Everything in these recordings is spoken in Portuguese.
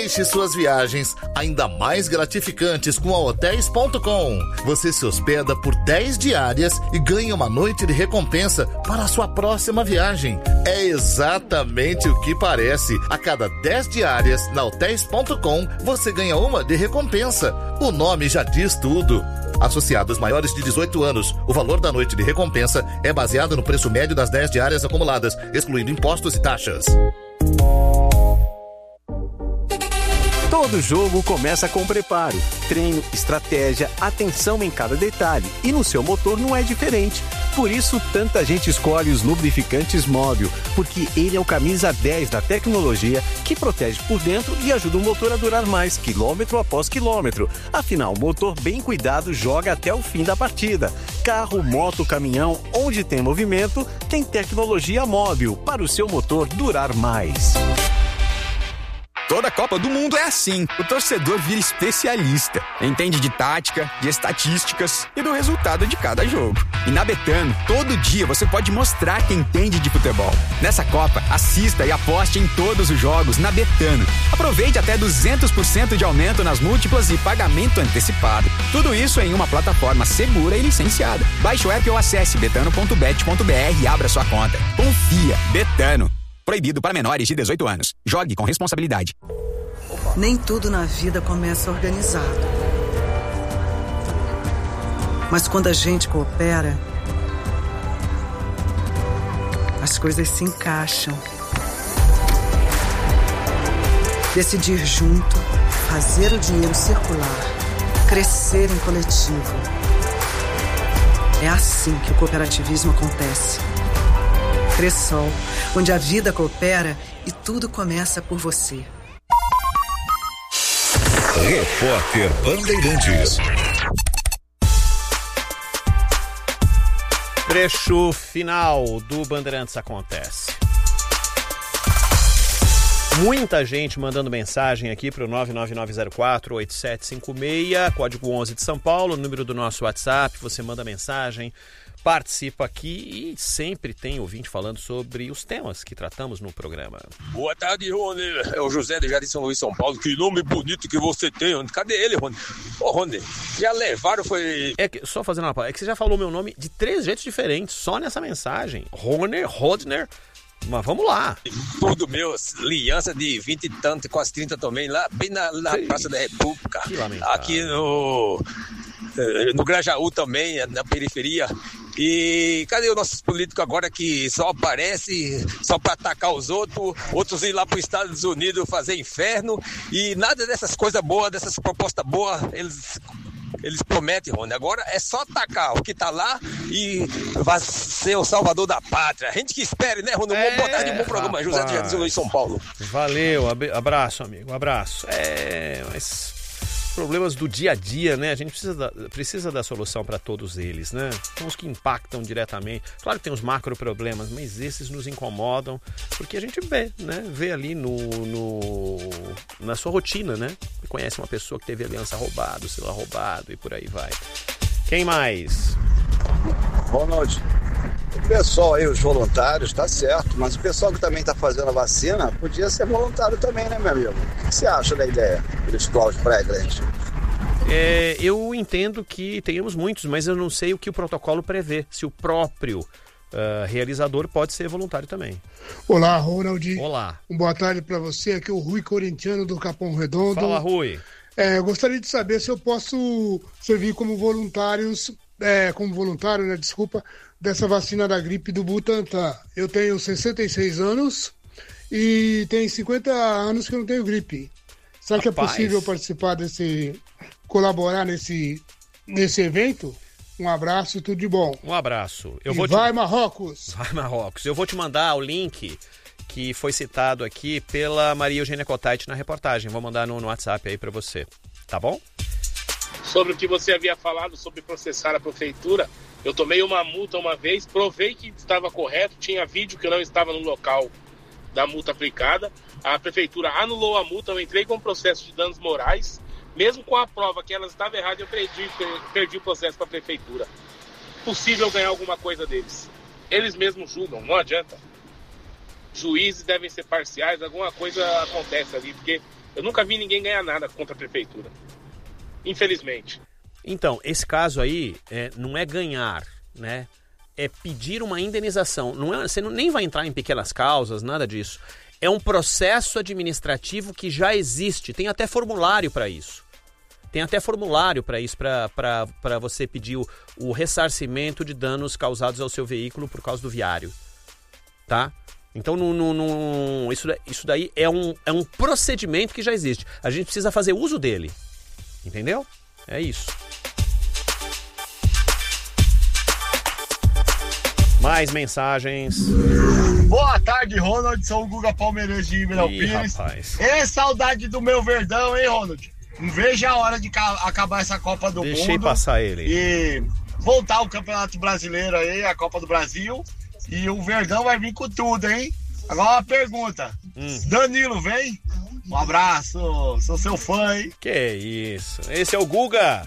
Deixe suas viagens ainda mais gratificantes com a Hotels.com. Você se hospeda por 10 diárias e ganha uma noite de recompensa para a sua próxima viagem. É exatamente o que parece. A cada 10 diárias na Hotels.com, você ganha uma de recompensa. O nome já diz tudo. Associados maiores de 18 anos, o valor da noite de recompensa é baseado no preço médio das 10 diárias acumuladas, excluindo impostos e taxas. Todo jogo começa com preparo, treino, estratégia, atenção em cada detalhe. E no seu motor não é diferente. Por isso, tanta gente escolhe os lubrificantes Móbil, porque ele é o camisa 10 da tecnologia que protege por dentro e ajuda o motor a durar mais, quilômetro após quilômetro. Afinal, o motor bem cuidado joga até o fim da partida. Carro, moto, caminhão, onde tem movimento, tem tecnologia Móbil para o seu motor durar mais. Toda Copa do Mundo é assim. O torcedor vira especialista. Entende de tática, de estatísticas e do resultado de cada jogo. E na Betano, todo dia você pode mostrar que entende de futebol. Nessa Copa, assista e aposte em todos os jogos na Betano. Aproveite até 200% de aumento nas múltiplas e pagamento antecipado. Tudo isso em uma plataforma segura e licenciada. Baixe o app ou acesse betano.bet.br e abra sua conta. Confia. Betano. Proibido para menores de 18 anos. Jogue com responsabilidade. Nem tudo na vida começa organizado. Mas quando a gente coopera, as coisas se encaixam. Decidir junto, fazer o dinheiro circular, crescer em coletivo. É assim que o cooperativismo acontece. Cressol, onde a vida coopera e tudo começa por você. Repórter Bandeirantes. Trecho final do Bandeirantes acontece. Muita gente mandando mensagem aqui para o 99904-8756, código 11 de São Paulo, número do nosso WhatsApp. Você manda mensagem, participa aqui e sempre tem ouvinte falando sobre os temas que tratamos no programa. Boa tarde, Rony. É o José de Jardim São Luís, São Paulo. Que nome bonito que você tem, Rony. Cadê ele, Rony? Ô, Rony, já levaram, foi... Só fazendo uma palavra, é que você já falou meu nome de 3 jeitos diferentes, só nessa mensagem. Rodner. Mas vamos lá. Tudo meu, aliança de 20 e tanto, quase 30 também, lá bem na Praça da República. Aqui no Grajaú também, na periferia. E cadê os nossos políticos agora que só aparece só para atacar os outros ir lá para os Estados Unidos fazer inferno e nada dessas coisas boas, dessas propostas boas, eles prometem, Rony. Agora é só atacar o que tá lá e vai ser o salvador da pátria. A gente que espere, né, Rony? Boa tarde, bom programa. José de Jardim Luiz, São Paulo. Valeu, abraço, amigo, abraço. Mas problemas do dia a dia, né? A gente precisa dar solução para todos eles, né? São os que impactam diretamente. Claro que tem os macro problemas, mas esses nos incomodam, porque a gente vê, né? Vê ali na sua rotina, né? Conhece uma pessoa que teve aliança roubada, celular roubado e por aí vai. Quem mais? Ronald, o pessoal aí, os voluntários, tá certo, mas o pessoal que também tá fazendo a vacina podia ser voluntário também, né, meu amigo? O que você acha da ideia dos Cláudio Preglet? Eu entendo que tenhamos muitos, mas eu não sei o que o protocolo prevê, se o próprio realizador pode ser voluntário também. Olá, Ronald. Olá. Boa tarde para você, aqui é o Rui Corintiano do Capão Redondo. Fala, Rui. Eu gostaria de saber se eu posso servir como voluntário, né, dessa vacina da gripe do Butantan. Eu tenho 66 anos e tem 50 anos que eu não tenho gripe. Será que é possível participar colaborar nesse evento? Um abraço e tudo de bom. Um abraço. Vai, Marrocos! Vai, Marrocos. Eu vou te mandar o link que foi citado aqui pela Maria Eugênia Cotait na reportagem. Vou mandar no WhatsApp aí para você. Tá bom? Sobre o que você havia falado sobre processar a prefeitura, eu tomei uma multa uma vez, provei que estava correto, tinha vídeo que eu não estava no local da multa aplicada, a prefeitura anulou a multa, eu entrei com um processo de danos morais, mesmo com a prova que ela estava errada, eu perdi o processo para a prefeitura. Possível ganhar alguma coisa deles. Eles mesmos julgam, não adianta. Juízes devem ser parciais, alguma coisa acontece ali, porque Eu nunca vi ninguém ganhar nada contra a prefeitura. Infelizmente. Então, esse caso aí não é ganhar, né? É pedir uma indenização. Você nem vai entrar em pequenas causas, nada disso. É um processo administrativo que já existe. Tem até formulário para isso. Para você pedir o ressarcimento de danos causados ao seu veículo por causa do viário. Tá? Então, isso daí é um procedimento que já existe. A gente precisa fazer uso dele. Entendeu? É isso. Mais mensagens. Boa tarde, Ronald. Sou o Guga Palmeirense de Ribeirão Pires. Rapaz. Saudade do meu Verdão, hein, Ronald? Não vejo a hora de acabar essa Copa do Mundo. Deixei passar ele. E voltar ao Campeonato Brasileiro aí, a Copa do Brasil. E o Verdão vai vir com tudo, hein? Agora uma pergunta. Danilo, vem? Um abraço, sou seu fã, hein? Que isso. Esse é o Guga,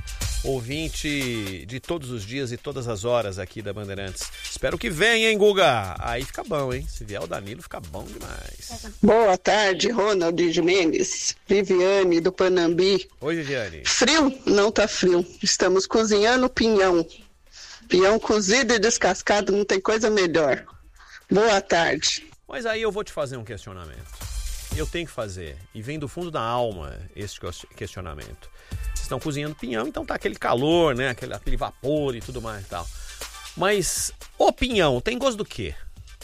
ouvinte de todos os dias e todas as horas aqui da Bandeirantes. Espero que venha, hein, Guga? Aí fica bom, hein? Se vier o Danilo, fica bom demais. Boa tarde, Ronald Mendes. Viviane, do Panambi. Oi, Viviane. Frio? Não tá frio. Estamos cozinhando pinhão. Pinhão cozido e descascado, não tem coisa melhor. Boa tarde. Mas aí eu vou te fazer um questionamento. Eu tenho que fazer. E vem do fundo da alma esse questionamento. Vocês estão cozinhando pinhão, então tá aquele calor, né? Aquele vapor e tudo mais e tal. Mas o pinhão tem gosto do quê?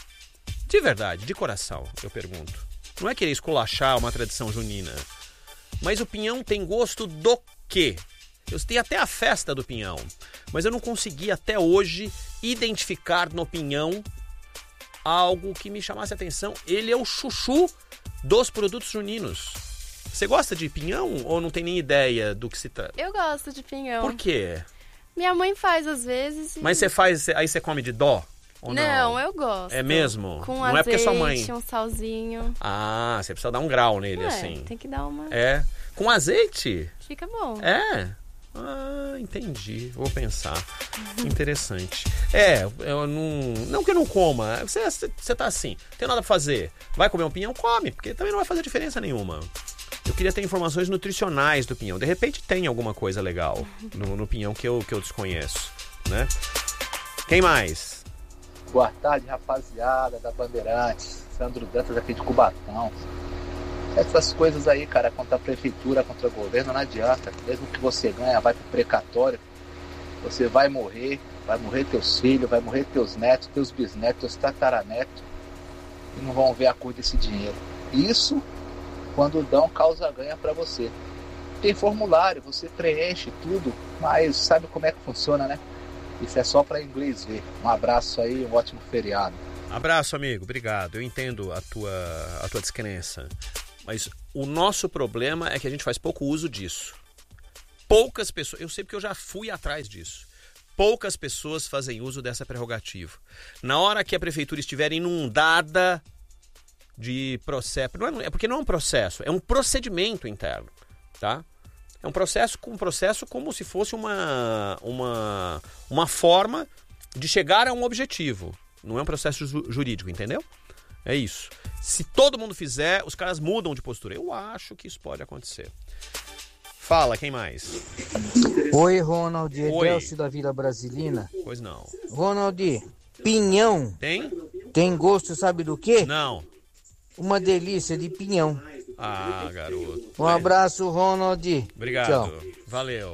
De verdade, de coração, eu pergunto. Não é querer esculachar uma tradição junina. Mas o pinhão tem gosto do quê? Eu tenho até a festa do pinhão. Mas eu não consegui até hoje identificar no pinhão algo que me chamasse a atenção. Ele é o chuchu dos produtos juninos. Você gosta de pinhão ou não tem nem ideia do que se trata? Eu gosto de pinhão. Por quê? Minha mãe faz às vezes. E... Mas você faz, aí você come de dó? Ou não, eu gosto. É mesmo? Com não azeite, é porque é sua mãe. Um salzinho. Ah, você precisa dar um grau nele, assim. Tem que dar uma... É. Com azeite? Fica bom. É? Ah, entendi. Vou pensar. Interessante. Eu não que eu não coma. Você tá assim, tem nada pra fazer. Vai comer um pinhão? Come, porque também não vai fazer diferença nenhuma. Eu queria ter informações nutricionais do pinhão. De repente tem alguma coisa legal no pinhão que eu desconheço, né? Quem mais? Boa tarde, rapaziada da Bandeirantes. Sandro Dantas aqui de Cubatão. Essas coisas aí, cara, contra a prefeitura, contra o governo, não adianta. Mesmo que você ganha, vai pro precatório, você vai morrer teus filhos, vai morrer teus netos, teus bisnetos, teus tataranetos, e não vão ver a cor desse dinheiro. Isso quando dão causa-ganha pra você. Tem formulário, você preenche tudo, mas sabe como é que funciona, né? Isso é só pra inglês ver. Um abraço aí, um ótimo feriado. Abraço, amigo, obrigado. Eu entendo a tua descrença. Mas o nosso problema é que a gente faz pouco uso disso. Poucas pessoas... Eu sei porque eu já fui atrás disso. Poucas pessoas fazem uso dessa prerrogativa. Na hora que a prefeitura estiver inundada de processo... É porque não é um processo, é um procedimento interno. Tá? É um processo como se fosse uma forma de chegar a um objetivo. Não é um processo jurídico, entendeu? É isso. Se todo mundo fizer, os caras mudam de postura. Eu acho que isso pode acontecer. Fala, quem mais? Oi, Ronald. Edelcio da Vila Brasilina. Pois não. Ronald, pinhão. Tem? Tem gosto, sabe do quê? Não. Uma delícia de pinhão. Ah, garoto. Um abraço, Ronald. Obrigado. Tchau. Valeu.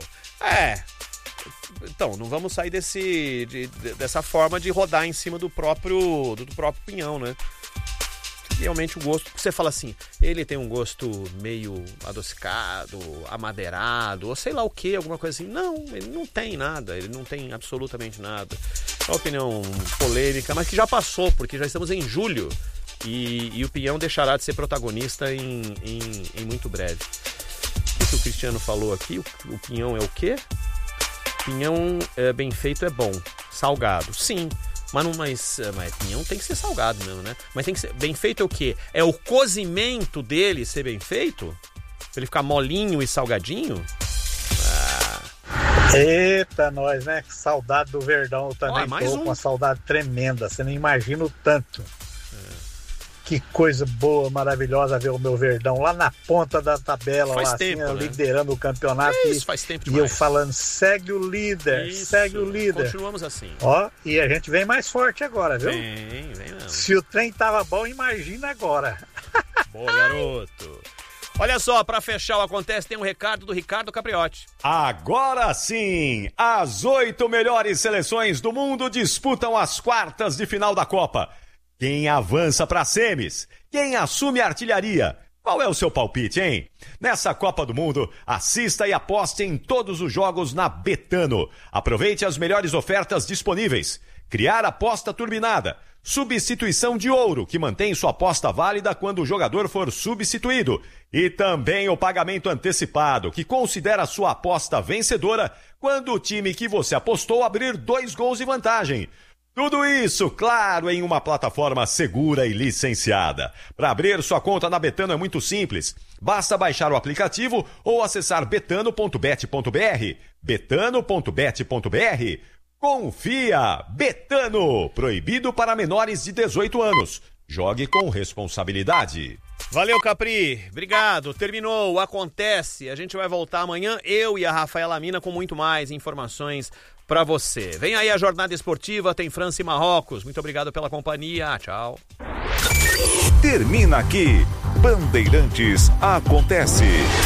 Então, não vamos sair dessa forma de rodar em cima do próprio pinhão, né? Realmente o gosto, você fala assim, ele tem um gosto meio adocicado, amadeirado, ou sei lá o que, alguma coisa assim. Não, ele não tem nada, ele não tem absolutamente nada. É uma opinião polêmica, mas que já passou, porque já estamos em julho e o pinhão deixará de ser protagonista em muito breve. O que o Cristiano falou aqui? O pinhão é o quê? Pinhão bem feito é bom, salgado, sim. Mas pinhão tem que ser salgado mesmo, né? Mas tem que ser bem feito é o quê? É o cozimento dele ser bem feito? Pra ele ficar molinho e salgadinho? Eita, nós, né? Que saudade do Verdão. Eu também tô com uma saudade tremenda. Você não imagina o tanto. Que coisa boa, maravilhosa ver o meu Verdão lá na ponta da tabela, faz lá tempo, assim, né? Liderando o campeonato. Faz tempo e demais. eu falando, segue o líder, segue o líder. Continuamos assim. Ó, e a gente vem mais forte agora, viu? Vem mesmo. Se o trem tava bom, imagina agora. Boa, garoto. Olha só, pra fechar o Acontece, tem um recado do Ricardo Capriotti. Agora sim, as 8 melhores seleções do mundo disputam as quartas de final da Copa. Quem avança para semis? Quem assume a artilharia? Qual é o seu palpite, hein? Nessa Copa do Mundo, assista e aposte em todos os jogos na Betano. Aproveite as melhores ofertas disponíveis. Criar aposta turbinada. Substituição de ouro, que mantém sua aposta válida quando o jogador for substituído. E também o pagamento antecipado, que considera sua aposta vencedora quando o time que você apostou abrir 2 gols de vantagem. Tudo isso, claro, em uma plataforma segura e licenciada. Para abrir sua conta na Betano é muito simples. Basta baixar o aplicativo ou acessar betano.bet.br. betano.bet.br. Confia! Betano! Proibido para menores de 18 anos. Jogue com responsabilidade. Valeu, Capri. Obrigado. Terminou o Acontece. A gente vai voltar amanhã, eu e a Rafaela Mina, com muito mais informações para você. Vem aí a jornada esportiva, tem França e Marrocos. Muito obrigado pela companhia. Tchau. Termina aqui. Bandeirantes Acontece.